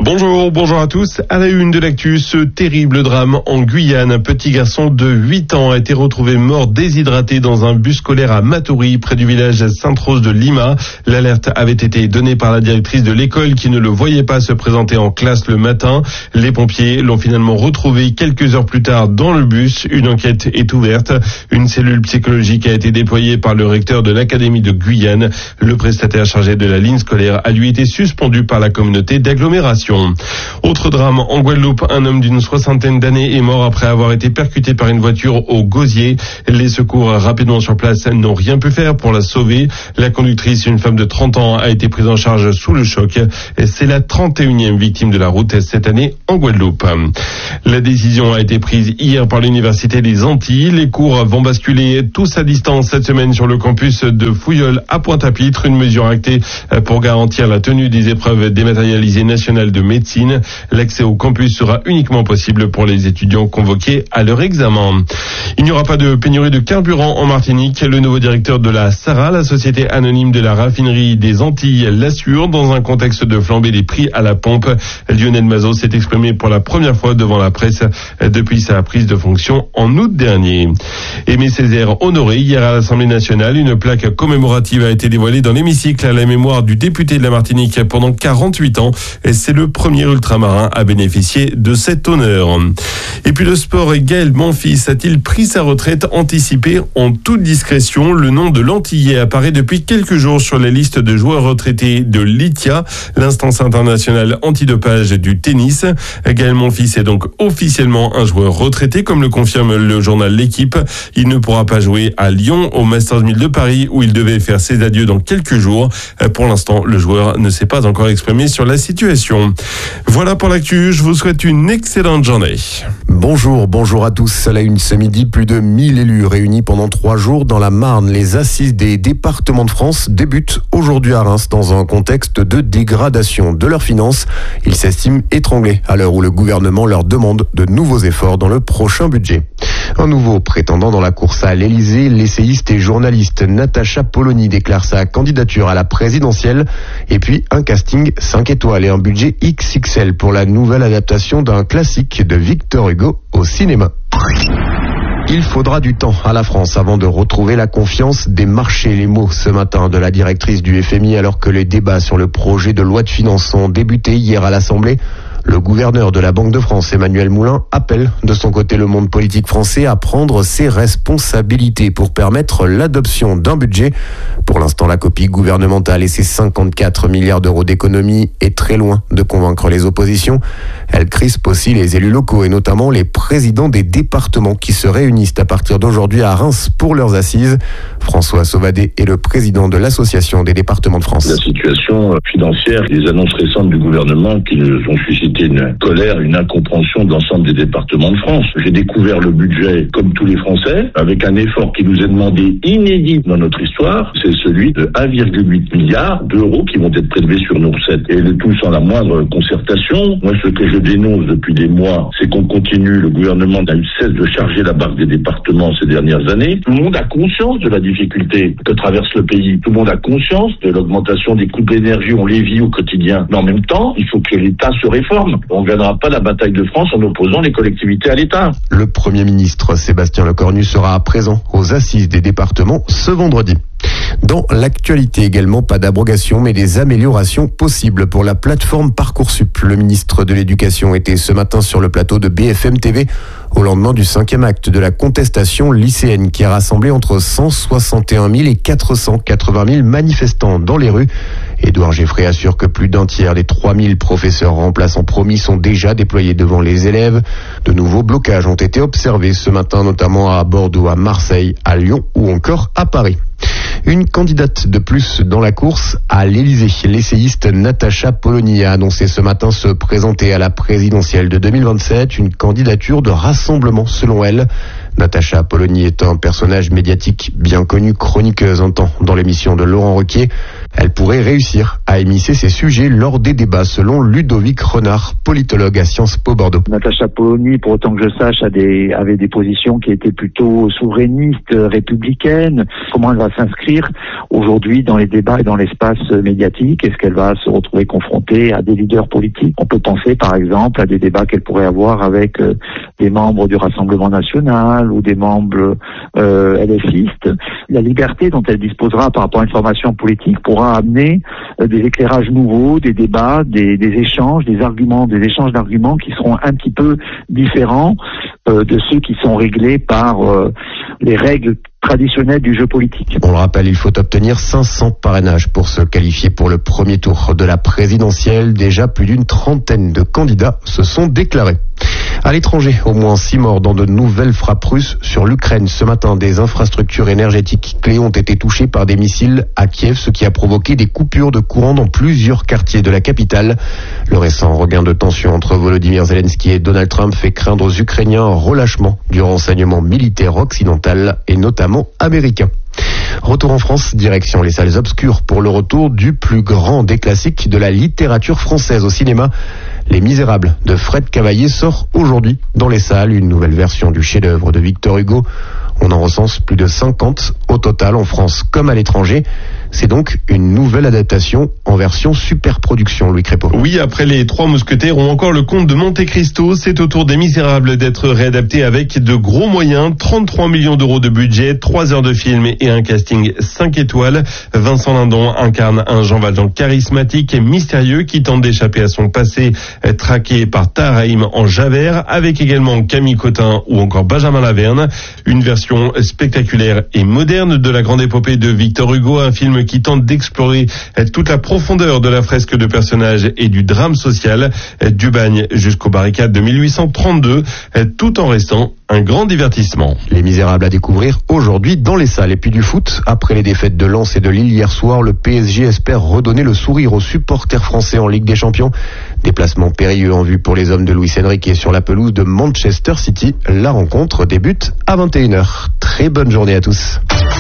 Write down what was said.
Bonjour à tous. À la une de l'actu, ce terrible drame en Guyane. Un petit garçon de 8 ans a été retrouvé mort déshydraté dans un bus scolaire à Matoury, près du village Sainte-Rose de Lima. L'alerte avait été donnée par la directrice de l'école qui ne le voyait pas se présenter en classe le matin. Les pompiers l'ont finalement retrouvé quelques heures plus tard dans le bus. Une enquête est ouverte. Une cellule psychologique a été déployée par le recteur de l'Académie de Guyane. Le prestataire chargé de la ligne scolaire a lui été suspendu par la communauté d'agglomération. Autre drame en Guadeloupe, un homme d'une 60aine d'années est mort après avoir été percuté par une voiture au Gosier. Les secours rapidement sur place n'ont rien pu faire pour la sauver. La conductrice, une femme de 30 ans, a été prise en charge sous le choc. C'est la 31e victime de la route cette année en Guadeloupe. La décision a été prise hier par l'Université des Antilles. Les cours vont basculer tous à distance cette semaine sur le campus de Fouilleul à Pointe-à-Pitre, une mesure actée pour garantir la tenue des épreuves dématérialisées nationales de médecine. L'accès au campus sera uniquement possible pour les étudiants convoqués à leur examen. Il n'y aura pas de pénurie de carburant en Martinique. Le nouveau directeur de la SARA, la société anonyme de la raffinerie des Antilles, l'assure dans un contexte de flambée des prix à la pompe. Lionel Mazot s'est exprimé pour la première fois devant la presse depuis sa prise de fonction en août dernier. Aimé Césaire honoré hier à l'Assemblée nationale. Une plaque commémorative a été dévoilée dans l'hémicycle à la mémoire du député de la Martinique pendant 48 ans. Et c'est le premier ultramarin à bénéficier de cet honneur. Et puis le sport, Gaël Monfils a-t-il pris sa retraite anticipée en toute discrétion? Le nom de l'Antillais apparaît depuis quelques jours sur la liste de joueurs retraités de l'ITIA, l'instance internationale antidopage du tennis. Gaël Monfils est donc officiellement un joueur retraité, comme le confirme le journal L'Équipe. Il ne pourra pas jouer à Lyon au Masters 1000 de Paris où il devait faire ses adieux dans quelques jours. Pour l'instant, le joueur ne s'est pas encore exprimé sur la situation. Voilà pour l'actu, je vous souhaite une excellente journée. Bonjour à tous. À la une ce midi, plus de 1000 élus réunis pendant 3 jours dans la Marne. Les assises des départements de France débutent aujourd'hui à Reims dans un contexte de dégradation de leurs finances. Ils s'estiment étranglés à l'heure où le gouvernement leur demande de nouveaux efforts dans le prochain budget. Un nouveau prétendant dans la course à l'Élysée, l'essayiste et journaliste Natacha Polony déclare sa candidature à la présidentielle. Et puis un casting 5 étoiles et un budget XXL pour la nouvelle adaptation d'un classique de Victor Hugo au cinéma. Il faudra du temps à la France avant de retrouver la confiance des marchés. Les mots ce matin de la directrice du FMI alors que les débats sur le projet de loi de finances ont débuté hier à l'Assemblée. Le gouverneur de la Banque de France, Emmanuel Moulin, appelle de son côté le monde politique français à prendre ses responsabilités pour permettre l'adoption d'un budget. Pour l'instant, la copie gouvernementale et ses 54 milliards d'euros d'économie est très loin de convaincre les oppositions. Elle crispe aussi les élus locaux et notamment les présidents des départements qui se réunissent à partir d'aujourd'hui à Reims pour leurs assises. François Sauvadet est le président de l'Association des départements de France. La situation financière, les annonces récentes du gouvernement qui nous ont suscité une colère, une incompréhension de l'ensemble des départements de France. J'ai découvert le budget comme tous les Français, avec un effort qui nous est demandé inédit dans notre histoire, c'est celui de 1,8 milliard d'euros qui vont être prélevés sur nos recettes. Et le tout sans la moindre concertation. Moi, ce que je dénonce depuis des mois, c'est qu'on continue, le gouvernement n'a eu cesse de charger la barque des départements ces dernières années. Tout le monde a conscience de la difficulté que traverse le pays. Tout le monde a conscience de l'augmentation des coûts de l'énergie, on les vit au quotidien. Mais en même temps, il faut que l'État se réforme. On ne gagnera pas la bataille de France en opposant les collectivités à l'État. Le Premier ministre Sébastien Lecornu sera présent aux assises des départements ce vendredi. Dans l'actualité également, pas d'abrogation mais des améliorations possibles pour la plateforme Parcoursup. Le ministre de l'Éducation était ce matin sur le plateau de BFM TV au lendemain du 5e acte de la contestation lycéenne qui a rassemblé entre 161 000 et 480 000 manifestants dans les rues. Édouard Geffray assure que plus d'un tiers des 3 000 professeurs remplaçants promis sont déjà déployés devant les élèves. De nouveaux blocages ont été observés ce matin, notamment à Bordeaux, à Marseille, à Lyon ou encore à Paris. Une candidate de plus dans la course à l'Élysée. L'essayiste Natacha Polony a annoncé ce matin se présenter à la présidentielle de 2027, une candidature de rassemblement selon elle. Natacha Polony est un personnage médiatique bien connu, chroniqueuse un temps dans l'émission de Laurent Ruquier. Elle pourrait réussir à émisser ces sujets lors des débats, selon Ludovic Renard, politologue à Sciences Po Bordeaux. Natacha Polony, pour autant que je sache, avait des positions qui étaient plutôt souverainistes, républicaines. Comment elle va s'inscrire aujourd'hui dans les débats et dans l'espace médiatique? Est-ce qu'elle va se retrouver confrontée à des leaders politiques? On peut penser par exemple à des débats qu'elle pourrait avoir avec des membres du Rassemblement national ou des membres LFistes. La liberté dont elle disposera par rapport à une formation politique pourra amener des éclairages nouveaux, des débats, des échanges, des échanges d'arguments qui seront un petit peu différents de ceux qui sont réglés par les règles traditionnelles du jeu politique. On le rappelle, il faut obtenir 500 parrainages pour se qualifier pour le premier tour de la présidentielle. Déjà plus d'une trentaine de candidats se sont déclarés. À l'étranger, au moins 6 morts dans de nouvelles frappes russes sur l'Ukraine. Ce matin, des infrastructures énergétiques clés ont été touchées par des missiles à Kiev, ce qui a provoqué des coupures de courant dans plusieurs quartiers de la capitale. Le récent regain de tension entre Volodymyr Zelensky et Donald Trump fait craindre aux Ukrainiens un relâchement du renseignement militaire occidental et notamment américain. Retour en France, direction les salles obscures pour le retour du plus grand des classiques de la littérature française au cinéma. Les Misérables de Fred Cavaillé sort aujourd'hui dans les salles, une nouvelle version du chef-d'œuvre de Victor Hugo. On en recense plus de 50 au total en France comme à l'étranger. C'est donc une nouvelle adaptation en version superproduction, Louis Crépeau. Oui, après les 3 Mousquetaires ou encore le Comte de Monte Cristo, c'est au tour des Misérables d'être réadapté avec de gros moyens. 33 millions d'euros de budget, 3 heures de film et un casting 5 étoiles. Vincent Lindon incarne un Jean Valjean charismatique et mystérieux qui tente d'échapper à son passé, traqué par Taharaim en Javert, avec également Camille Cotin ou encore Benjamin Laverne. Une version spectaculaire et moderne de la grande épopée de Victor Hugo, un film qui tente d'explorer toute la profondeur de la fresque de personnages et du drame social, du bagne jusqu'aux barricades de 1832, tout en restant un grand divertissement. Les Misérables à découvrir aujourd'hui dans les salles. Et puis du foot, après les défaites de Lens et de Lille hier soir, le PSG espère redonner le sourire aux supporters français en Ligue des Champions. Déplacement périlleux en vue pour les hommes de Luis Enrique sur la pelouse de Manchester City. La rencontre débute à 21h. Très bonne journée à tous.